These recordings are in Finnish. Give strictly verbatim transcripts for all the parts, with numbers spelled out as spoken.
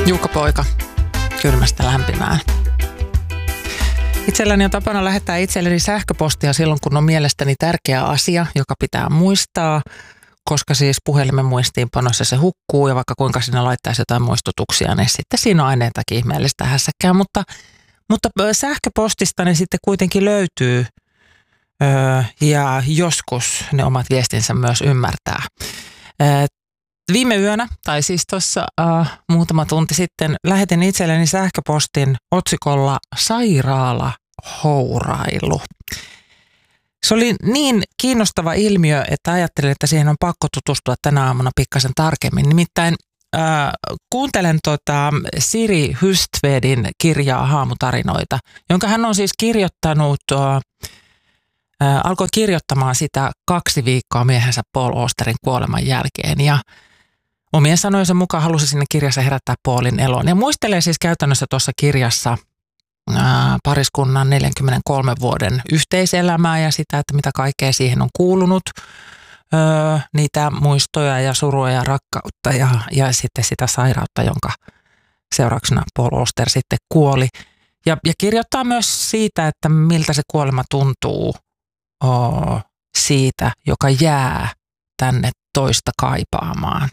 Jukka-poika kylmästä lämpimään. Itselläni on tapana lähettää itselleni sähköpostia silloin, kun on mielestäni tärkeä asia, joka pitää muistaa, koska siis puhelimen muistiinpanossa se hukkuu ja vaikka kuinka sinne laittaisi jotain muistutuksia, niin sitten siinä on aineentakin ihmeellistä hässäkkää. Mutta, mutta sähköpostista ne sitten kuitenkin löytyy öö, ja joskus ne omat viestinsä myös ymmärtää. Öö, Viime yönä, tai siis tuossa äh, muutama tunti sitten, lähetin itselleni sähköpostin otsikolla sairaalahourailu. Se oli niin kiinnostava ilmiö, että ajattelin, että siihen on pakko tutustua tänä aamuna pikkasen tarkemmin. Nimittäin äh, kuuntelen tota Siri Hustvedin kirjaa Haamutarinoita, jonka hän on siis kirjoittanut, äh, äh, alkoi kirjoittamaan sitä kaksi viikkoa miehensä Paul Austerin kuoleman jälkeen ja omien sanojensa mukaan halusi sinne kirjassa herättää Paulin eloon. Ja muistelee siis käytännössä tuossa kirjassa ää, pariskunnan neljänkymmenenkolmen vuoden yhteiselämää ja sitä, että mitä kaikkea siihen on kuulunut. Öö, niitä muistoja ja surua ja rakkautta ja, ja sitten sitä sairautta, jonka seurauksena Paul Auster sitten kuoli. Ja, ja kirjoittaa myös siitä, että miltä se kuolema tuntuu oo, siitä, joka jää tänne toista kaipaamaan.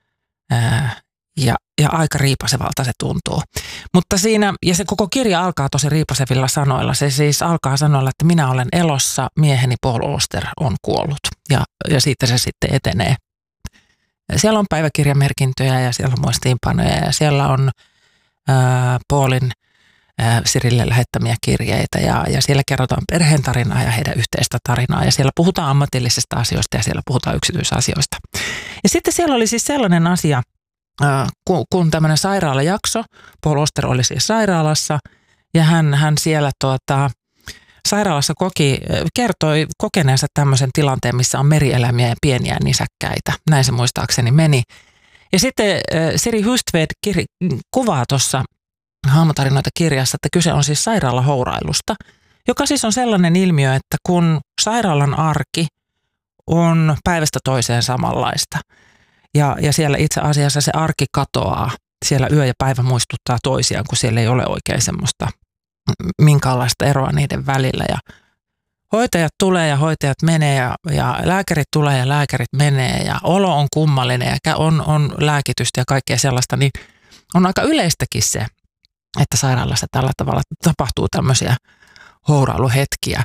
Ja, ja aika riipasevalta se tuntuu. Mutta siinä, ja se koko kirja alkaa tosi riipasevilla sanoilla. Se siis alkaa sanoilla, että minä olen elossa, mieheni Paul Auster on kuollut. Ja, ja siitä se sitten etenee. Siellä on päiväkirjamerkintöjä ja siellä on muistiinpanoja ja siellä on ää, Paulin ää, Sirille lähettämiä kirjeitä. Ja, ja siellä kerrotaan perheen tarinaa ja heidän yhteistä tarinaa. Ja siellä puhutaan ammatillisista asioista ja siellä puhutaan yksityisasioista. Ja sitten siellä oli siis sellainen asia, kun, kun tämmöinen sairaalajakso, Paul Auster oli siis sairaalassa ja hän, hän siellä tuota, sairaalassa koki, kertoi kokeneensa tämmöisen tilanteen, missä on merieläimiä ja pieniä nisäkkäitä. Näin se muistaakseni meni. Ja sitten Siri Hustved kir- kuvaa tuossa Haamutarinoita kirjassa, että kyse on siis sairaalahourailusta, joka siis on sellainen ilmiö, että kun sairaalan arki on päivästä toiseen samanlaista. Ja, ja siellä itse asiassa se arki katoaa. Siellä yö ja päivä muistuttaa toisiaan, kun siellä ei ole oikein semmoista minkäänlaista eroa niiden välillä. Ja hoitajat tulee ja hoitajat menee ja, ja lääkärit tulee ja lääkärit menee ja olo on kummallinen ja on, on lääkitystä ja kaikkea sellaista. Niin on aika yleistäkin se, että sairaalassa tällä tavalla tapahtuu tämmöisiä hourailuhetkiä.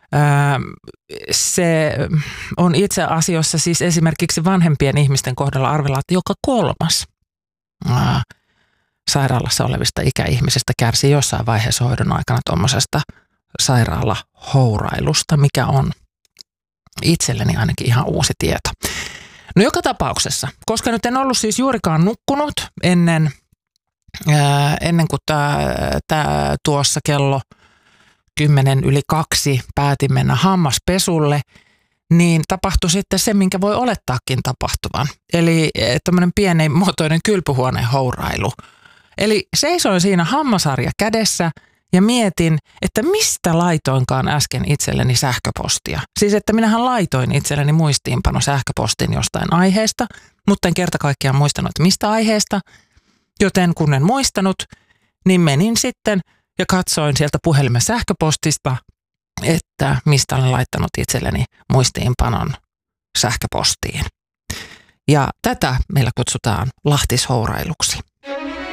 Se on itse asiassa siis esimerkiksi vanhempien ihmisten kohdalla arvella, että joka kolmas sairaalassa olevista ikäihmisistä kärsii jossain vaiheessa hoidon aikana tuommoisesta sairaalahourailusta, mikä on itselleni ainakin ihan uusi tieto. No joka tapauksessa, koska nyt en ollut siis juurikaan nukkunut ennen, ää, ennen kuin tää, tää tuossa kello kymmenen yli kaksi päätin mennä hammaspesulle, niin tapahtui sitten se, minkä voi olettaakin tapahtuvan. Eli tämmöinen pienimuotoinen kylpyhuoneen hourailu. Eli seisoin siinä hammasarja kädessä ja mietin, että mistä laitoinkaan äsken itselleni sähköpostia. Siis että minähän laitoin itselleni muistiinpano sähköpostin jostain aiheesta, mutta en kerta kaikkiaan muistanut, että mistä aiheesta. Joten kun en muistanut, niin menin sitten ja katsoin sieltä puhelimen sähköpostista, että mistä olen laittanut itselleni muistiinpanon sähköpostiin. Ja tätä meillä kutsutaan lahtishourailuksi.